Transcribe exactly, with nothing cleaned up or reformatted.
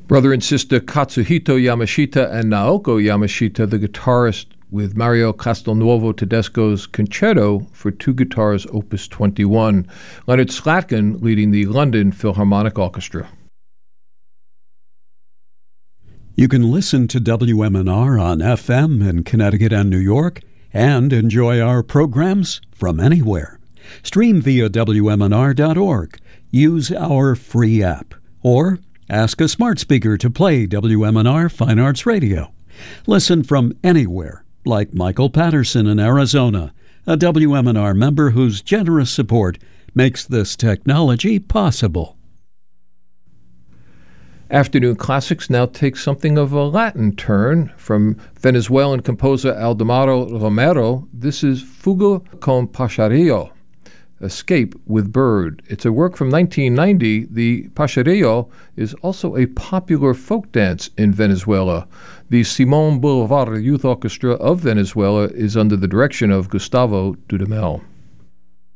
Brother and sister Katsuhito Yamashita and Naoko Yamashita, the guitarist with Mario Castelnuovo Tedesco's Concerto for Two Guitars, Opus twenty-one. Leonard Slatkin leading the London Philharmonic Orchestra. You can listen to W M N R on F M in Connecticut and New York and enjoy our programs from anywhere. Stream via W M N R dot org. Use our free app. Or ask a smart speaker to play W M N R Fine Arts Radio. Listen from anywhere, like Michael Patterson in Arizona, a W M N R member whose generous support makes this technology possible. Afternoon Classics now takes something of a Latin turn. From Venezuelan composer Aldemaro Romero, this is Fuga con Pajarillo, Escape with Bird. It's a work from nineteen ninety. The pajarillo is also a popular folk dance in Venezuela. The Simón Bolívar Youth Orchestra of Venezuela is under the direction of Gustavo Dudamel.